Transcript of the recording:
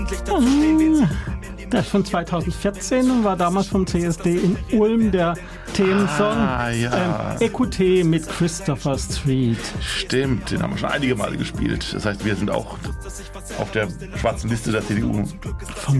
Der ist von 2014 und war damals vom CSD in Ulm der Themensong. Écoutez mit Christopher Street. Stimmt, den haben wir schon einige Male gespielt. Das heißt, wir sind auch auf der schwarzen Liste der CDU. Vom